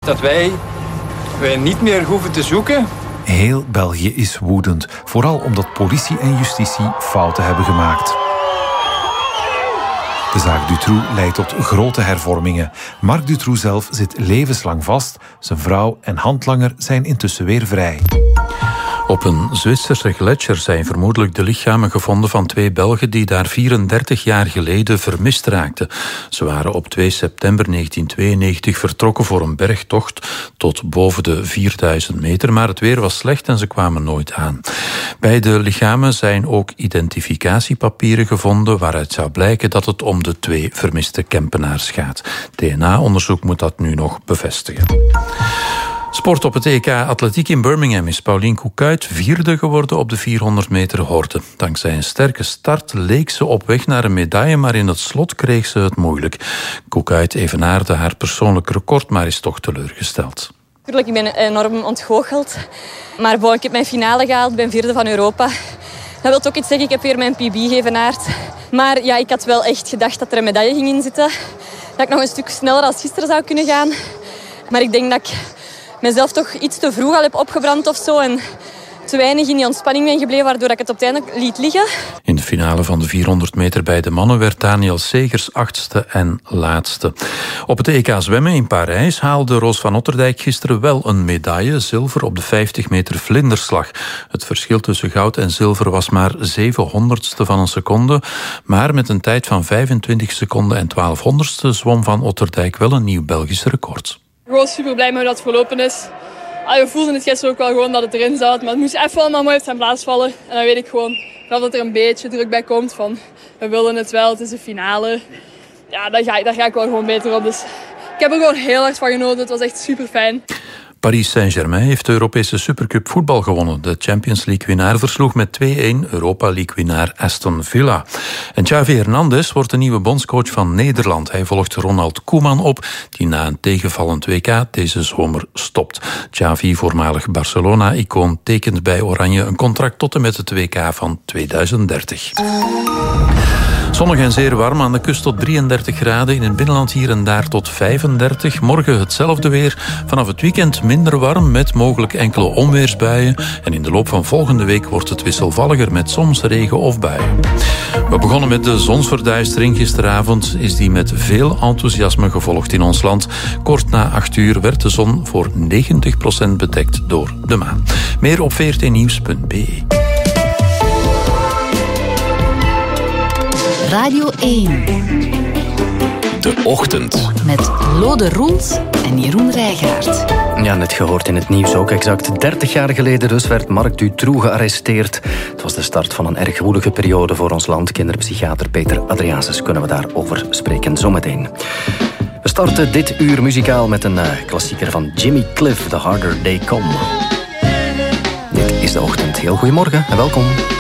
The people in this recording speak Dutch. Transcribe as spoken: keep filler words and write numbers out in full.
dat wij, wij niet meer hoeven te zoeken. Heel België is woedend, vooral omdat politie en justitie fouten hebben gemaakt. De zaak Dutroux leidt tot grote hervormingen. Marc Dutroux zelf zit levenslang vast. Zijn vrouw en handlanger zijn intussen weer vrij. Op een Zwitserse gletsjer zijn vermoedelijk de lichamen gevonden van twee Belgen die daar vierendertig jaar geleden vermist raakten. Ze waren op twee september negentien tweeënnegentig vertrokken voor een bergtocht tot boven de vierduizend meter, maar het weer was slecht en ze kwamen nooit aan. Bij de lichamen zijn ook identificatiepapieren gevonden waaruit zou blijken dat het om de twee vermiste Kempenaars gaat. D N A-onderzoek moet dat nu nog bevestigen. Sport op het E K Atletiek in Birmingham is Pauline Koekuyt vierde geworden op de vierhonderd meter horde. Dankzij een sterke start leek ze op weg naar een medaille, maar in het slot kreeg ze het moeilijk. Koekuyt evenaarde haar persoonlijk record, maar is toch teleurgesteld. Natuurlijk, ik ben enorm ontgoocheld. Maar bon, ik heb mijn finale gehaald, ben vierde van Europa. Dat wil ook iets zeggen, ik heb weer mijn P B geëvenaard. Maar ja, ik had wel echt gedacht dat er een medaille ging in zitten. Dat ik nog een stuk sneller als gisteren zou kunnen gaan. Maar ik denk dat ik mezelf toch iets te vroeg al heb opgebrand of zo. En te weinig in die ontspanning ben gebleven, waardoor ik het op het einde liet liggen. In de finale van de vierhonderd meter bij de mannen werd Daniel Segers achtste en laatste. Op het E K zwemmen in Parijs haalde Roos van Otterdijk gisteren wel een medaille, zilver op de vijftig meter vlinderslag. Het verschil tussen goud en zilver was maar zevenhonderdste van een seconde, maar met een tijd van vijfentwintig seconden en twaalfhonderdste zwom van Otterdijk wel een nieuw Belgisch record. Ik ben super blij met hoe dat verlopen is. Ah, je voelde het gisteren ook wel gewoon dat het erin zat. Maar het moest even allemaal mooi op zijn plaats vallen. En dan weet ik gewoon dat er een beetje druk bij komt. Van, we willen het wel, het is de finale. Ja, daar ga, daar ga ik wel gewoon beter op. Dus ik heb er gewoon heel hard van genoten. Het was echt super fijn. Paris Saint-Germain heeft de Europese Supercup voetbal gewonnen. De Champions League-winnaar versloeg met twee-een Europa League-winnaar Aston Villa. En Xavi Hernandez wordt de nieuwe bondscoach van Nederland. Hij volgt Ronald Koeman op, die na een tegenvallend W K deze zomer stopt. Xavi, voormalig Barcelona-icoon, tekent bij Oranje een contract tot en met het W K van tweeduizend dertig. Zonnig en zeer warm, aan de kust tot drieëndertig graden. In het binnenland hier en daar tot vijfendertig. Morgen hetzelfde weer. Vanaf het weekend minder warm met mogelijk enkele onweersbuien. En in de loop van volgende week wordt het wisselvalliger met soms regen of buien. We begonnen met de zonsverduistering. Gisteravond is die met veel enthousiasme gevolgd in ons land. Kort na acht uur werd de zon voor negentig procent bedekt door de maan. Meer op v r t nieuws punt b e. Radio één. De Ochtend. Met Lode Roels en Jeroen Rijgaard. Ja, net gehoord in het nieuws ook. Exact dertig jaar geleden dus werd Marc Dutroux gearresteerd. Het was de start van een erg woelige periode voor ons land. Kinderpsychiater Peter Adriaansens kunnen we daarover spreken zometeen. We starten dit uur muzikaal met een uh, klassieker van Jimmy Cliff, The Harder They Come. Dit is De Ochtend. Heel goedemorgen en welkom.